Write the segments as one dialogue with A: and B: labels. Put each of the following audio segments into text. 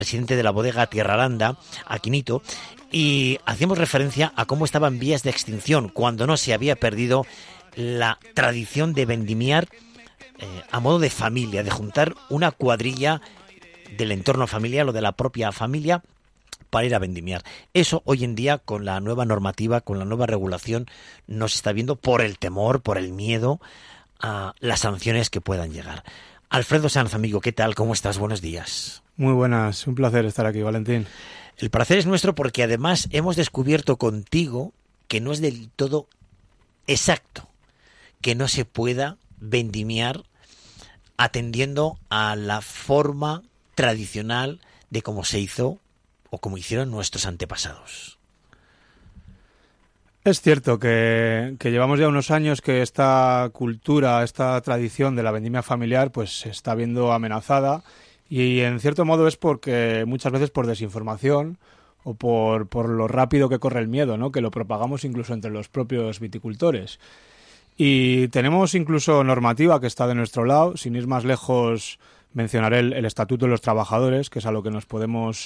A: presidente de la bodega Tierra Aranda, Aquinito, y hacíamos referencia a cómo estaba en vías de extinción, cuando no se había perdido la tradición de vendimiar a modo de familia, de juntar una cuadrilla del entorno familiar o de la propia familia para ir a vendimiar. Eso hoy en día, con la nueva normativa, con la nueva regulación, no se está viendo por el temor, por el miedo a las sanciones que puedan llegar. Alfredo Sanz, amigo, ¿qué tal? ¿Cómo estás? Buenos días.
B: Muy buenas, un placer estar aquí, Valentín.
A: El placer es nuestro porque además hemos descubierto contigo que no es del todo exacto que no se pueda vendimiar atendiendo a la forma tradicional de cómo se hizo o como hicieron nuestros antepasados.
B: Es cierto que llevamos ya unos años que esta cultura, esta tradición de la vendimia familiar pues se está viendo amenazada y en cierto modo es porque muchas veces por desinformación o por lo rápido que corre el miedo, ¿no? Que lo propagamos incluso entre los propios viticultores. Y tenemos incluso normativa que está de nuestro lado. Sin ir más lejos, mencionaré el Estatuto de los Trabajadores, que es a lo que nos podemos,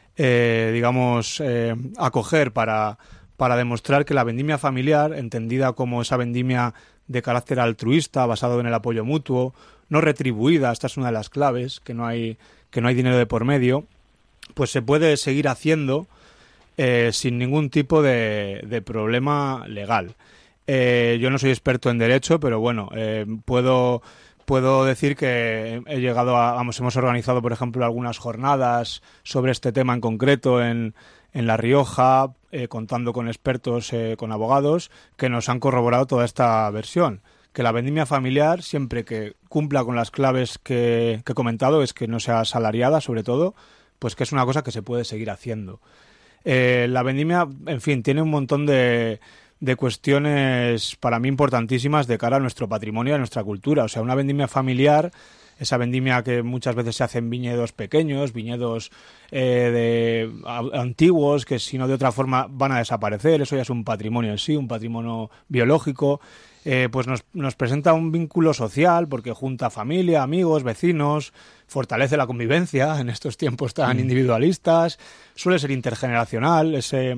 B: acoger para demostrar que la vendimia familiar, entendida como esa vendimia de carácter altruista, basado en el apoyo mutuo, no retribuida, esta es una de las claves, que no hay dinero de por medio, pues se puede seguir haciendo sin ningún tipo de problema legal. Yo no soy experto en derecho, pero bueno, puedo decir que hemos organizado, por ejemplo, algunas jornadas sobre este tema en concreto en La Rioja, contando con expertos, con abogados, que nos han corroborado toda esta versión. Que la vendimia familiar, siempre que cumpla con las claves que he comentado, es que no sea asalariada, sobre todo, pues que es una cosa que se puede seguir haciendo. La vendimia, en fin, tiene un montón de cuestiones para mí importantísimas de cara a nuestro patrimonio y a nuestra cultura. O sea, una vendimia familiar, esa vendimia que muchas veces se hace en viñedos pequeños, viñedos antiguos, que si no de otra forma van a desaparecer, eso ya es un patrimonio en sí, un patrimonio biológico, pues nos presenta un vínculo social porque junta familia, amigos, vecinos, fortalece la convivencia en estos tiempos tan individualistas, suele ser intergeneracional,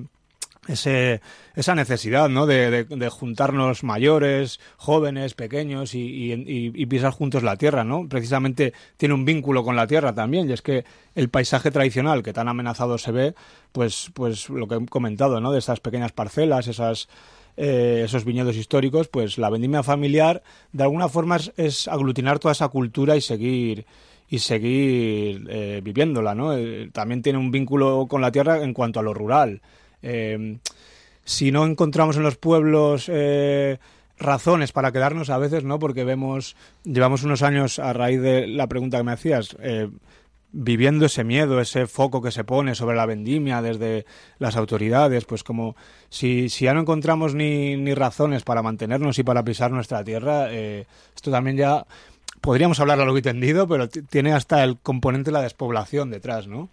B: esa necesidad, ¿no? de juntarnos mayores, jóvenes, pequeños y pisar juntos la tierra, ¿no? Precisamente tiene un vínculo con la tierra también, y es que el paisaje tradicional que tan amenazado se ve, pues lo que he comentado, ¿no? De esas pequeñas parcelas, esos viñedos históricos, pues la vendimia familiar de alguna forma es aglutinar toda esa cultura y seguir viviéndola, ¿no? También tiene un vínculo con la tierra en cuanto a lo rural. Si no encontramos en los pueblos razones para quedarnos a veces, ¿no? Porque llevamos unos años, a raíz de la pregunta que me hacías, viviendo ese miedo, ese foco que se pone sobre la vendimia desde las autoridades, pues como si ya no encontramos ni razones para mantenernos y para pisar nuestra tierra, esto también ya podríamos hablar a lo que he tendido, pero tiene hasta el componente de la despoblación detrás, ¿no?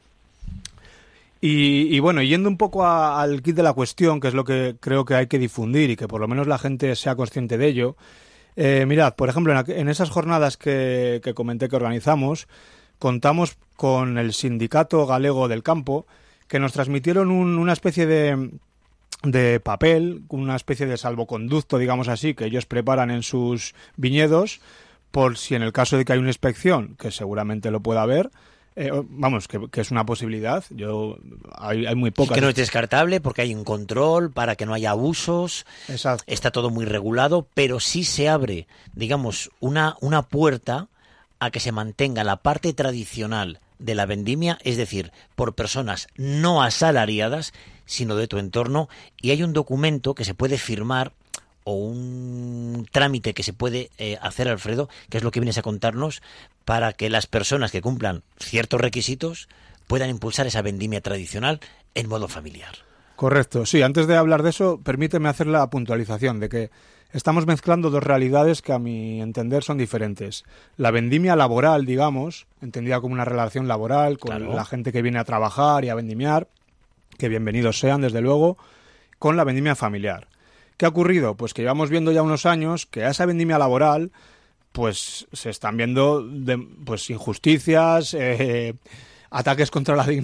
B: Y bueno, yendo un poco al kit de la cuestión, que es lo que creo que hay que difundir y que por lo menos la gente sea consciente de ello, mirad, por ejemplo, en esas jornadas que comenté que organizamos, contamos con el Sindicato Galego del Campo, que nos transmitieron una especie de papel, una especie de salvoconducto, digamos así, que ellos preparan en sus viñedos, por si en el caso de que hay una inspección, que seguramente lo pueda haber, que es una posibilidad. Hay muy pocas.
A: Y que no es descartable porque hay un control para que no haya abusos.
B: Exacto.
A: Está todo muy regulado, pero sí se abre, digamos, una puerta a que se mantenga la parte tradicional de la vendimia, es decir, por personas no asalariadas, sino de tu entorno, y hay un documento que se puede firmar o un trámite que se puede hacer, Alfredo, que es lo que vienes a contarnos, para que las personas que cumplan ciertos requisitos puedan impulsar esa vendimia tradicional en modo familiar.
B: Correcto, sí. Antes de hablar de eso, permíteme hacer la puntualización de que estamos mezclando dos realidades que a mi entender son diferentes. La vendimia laboral, digamos, entendida como una relación laboral con
A: Claro.
B: la gente que viene a trabajar y a vendimiar, que bienvenidos sean, desde luego, con la vendimia familiar. ¿Qué ha ocurrido? Pues que llevamos viendo ya unos años que a esa vendimia laboral pues se están viendo injusticias, ataques contra la